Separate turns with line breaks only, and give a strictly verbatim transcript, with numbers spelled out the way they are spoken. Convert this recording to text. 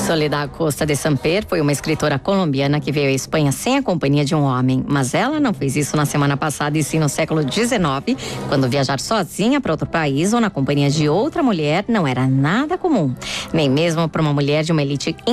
Soledad Costa de Samper foi uma escritora colombiana que veio à Espanha sem a companhia de um homem, mas ela não fez isso na semana passada e sim no século dezenove, quando viajar sozinha para outro país ou na companhia de outra mulher não era nada comum, nem mesmo para uma mulher de uma elite